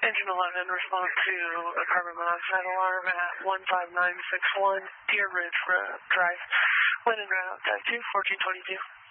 Engine 11, respond to a carbon monoxide alarm at 15961 Deer Ridge Drive, wind and route, 2, 1422.